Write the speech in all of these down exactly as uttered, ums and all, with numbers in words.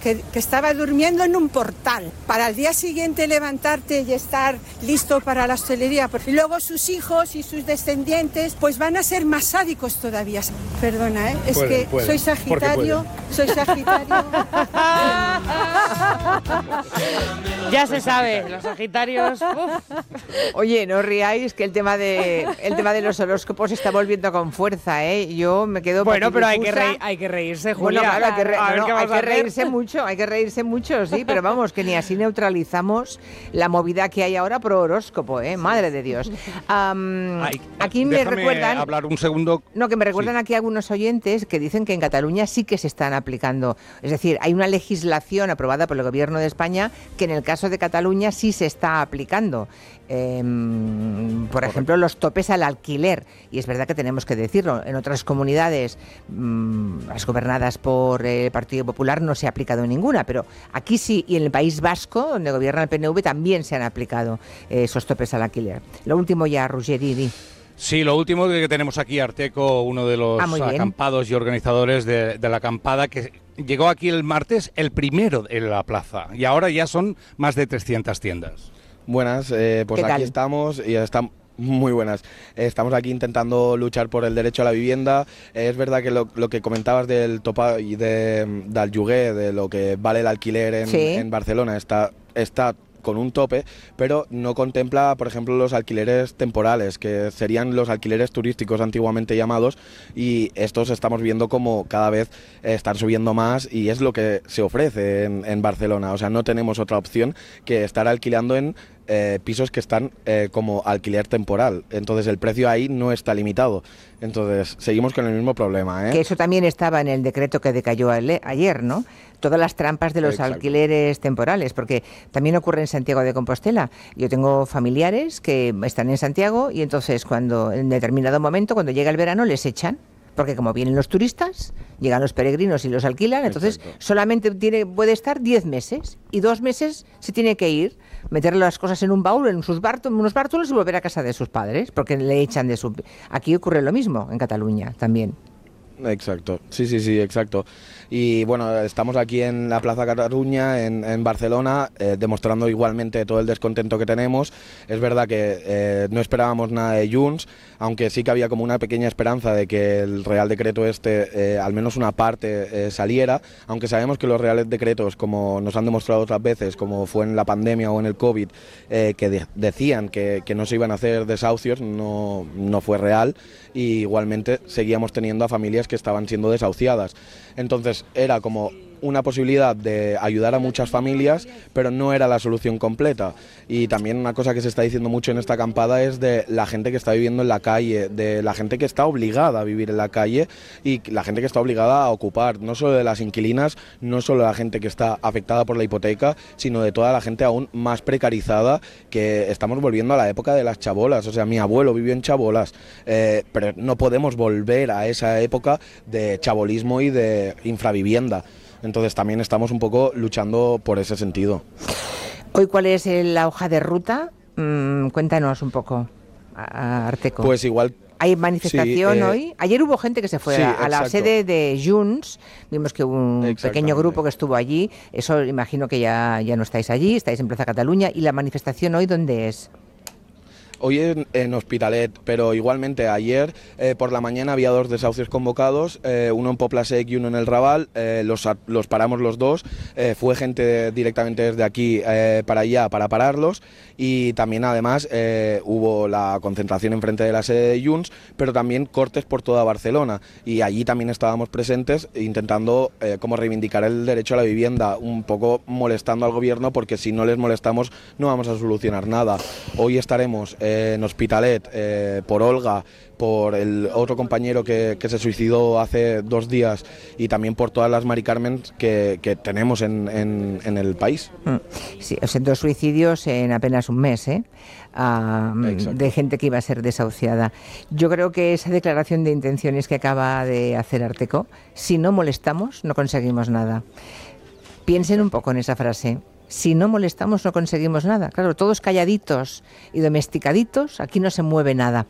que, que estaba durmiendo en un portal, para al día siguiente levantarte y estar listo para la hostelería, porque luego sus hijos y sus descendientes pues van a ser más sádicos todavía. Perdona, ¿eh? es pueden, que pueden, soy Sagitario, soy Sagitario. Ya se sabe, los Sagitarios. Uf. Oye, no ríais que el tema de el tema de los horóscopos está volviendo con fuerza, ¿eh? Yo me quedo Bueno, pero hay que, patidifusa. reír, hay que reírse, Julia. Bueno, claro, hay que, re- A ver no, qué hay vamos que a hacer. reírse mucho, hay que reírse mucho, sí, pero vamos, que ni así neutralizamos la movida que hay ahora pro horóscopo, ¿eh? Madre de Dios. Um, Ay, aquí me déjame recuerdan... hablar un segundo. No, que me recuerdan Sí. aquí algunos oyentes que dicen que en Cataluña sí que se están aplicando. Es decir, hay una legislación aprobada por el Gobierno de España que en el caso de Cataluña sí se está aplicando. Eh, por ejemplo, los topes al alquiler. Y es verdad que tenemos que decirlo. En otras comunidades, mmm, las gobernadas por el Partido Popular, no se ha aplicado ninguna. Pero aquí sí, y en el País Vasco, donde gobierna el P N V, también se han aplicado eh, esos topes al alquiler. Lo último ya, Roger, Didi. Sí, lo último que tenemos aquí, Arteco, uno de los Ah, muy bien. acampados y organizadores de, de la acampada, que llegó aquí el martes, el primero en la plaza, y ahora ya son más de trescientas tiendas. Buenas, eh, pues ¿Qué aquí tal? estamos y estamos muy buenas. Estamos aquí intentando luchar por el derecho a la vivienda. Eh, es verdad que lo, lo que comentabas del topa y de, del lloguer, de lo que vale el alquiler en, Sí. en Barcelona, está está con un tope, pero no contempla, por ejemplo, los alquileres temporales, que serían los alquileres turísticos antiguamente llamados, y estos estamos viendo como cada vez eh, están subiendo más y es lo que se ofrece en, en Barcelona. O sea, no tenemos otra opción que estar alquilando en eh, pisos que están eh, como alquiler temporal. Entonces el precio ahí no está limitado. Entonces seguimos con el mismo problema, ¿eh? Que eso también estaba en el decreto que decayó ale- ayer, ¿no? Todas las trampas de los Exacto. alquileres temporales, porque también ocurre en Santiago de Compostela. Yo tengo familiares que están en Santiago y entonces cuando en determinado momento, cuando llega el verano, les echan. Porque como vienen los turistas, llegan los peregrinos y los alquilan, entonces Exacto. solamente tiene, puede estar diez meses y dos meses se tiene que ir, meter las cosas en un baúl, en sus bártu- en unos bártulos y volver a casa de sus padres, porque le echan de su... Aquí ocurre lo mismo, en Cataluña también. Exacto, sí, sí, sí, exacto. Y bueno, estamos aquí en la Plaza Cataluña, en, en Barcelona, eh, demostrando igualmente todo el descontento que tenemos. Es verdad que eh, no esperábamos nada de Junts, aunque sí que había como una pequeña esperanza de que el Real Decreto este, eh, al menos una parte, eh, saliera, aunque sabemos que los Reales Decretos, como nos han demostrado otras veces, como fue en la pandemia o en el COVID, eh, que de- decían que, que no se iban a hacer desahucios, no, no fue real, y igualmente seguíamos teniendo a familias que estaban siendo desahuciadas. Entonces era como una posibilidad de ayudar a muchas familias, pero no era la solución completa. Y también una cosa que se está diciendo mucho en esta acampada es de la gente que está viviendo en la calle, de la gente que está obligada a vivir en la calle y la gente que está obligada a ocupar, no solo de las inquilinas, no solo la gente que está afectada por la hipoteca, sino de toda la gente aún más precarizada, que estamos volviendo a la época de las chabolas. O sea, mi abuelo vivió en chabolas, eh, pero no podemos volver a esa época de chabolismo y de infravivienda. Entonces también estamos un poco luchando por ese sentido. Hoy, ¿cuál es el- la hoja de ruta? Mm, cuéntanos un poco, a- a Arteco. Pues igual... ¿Hay manifestación sí, eh, hoy? Ayer hubo gente que se fue sí, a, a la exacto. sede de Junts. Vimos que hubo un pequeño Exactamente. grupo que estuvo allí. Eso imagino que ya, ya no estáis allí, estáis en Plaza Cataluña. ¿Y la manifestación hoy dónde es? Hoy en, en Hospitalet, pero igualmente ayer eh, por la mañana había dos desahucios convocados, eh, uno en Popla Sec y uno en El Raval, eh, los, a- los paramos los dos, eh, fue gente directamente desde aquí eh, para allá para pararlos, y también además eh, hubo la concentración enfrente de la sede de Junts, pero también cortes por toda Barcelona, y allí también estábamos presentes intentando eh, como reivindicar el derecho a la vivienda, un poco molestando al gobierno, porque si no les molestamos no vamos a solucionar nada. Hoy estaremos eh, en Hospitalet eh, por Olga, por el otro compañero que, que se suicidó hace dos días, y también por todas las Mari Carmen que, que tenemos en, en, en el país. Mm. Sí, o sea, dos suicidios en apenas un mes, ¿eh? Ah, Exacto. de gente que iba a ser desahuciada. Yo creo que esa declaración de intenciones que acaba de hacer Arteco, si no molestamos, no conseguimos nada. Piensen un poco en esa frase. Si no molestamos, no conseguimos nada. Claro, todos calladitos y domesticaditos, aquí no se mueve nada.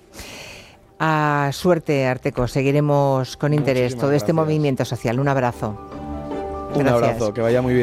A suerte, Arteco. Seguiremos con interés Muchísimas todo este gracias. movimiento social. Un abrazo. Un Gracias. abrazo, que vaya muy bien.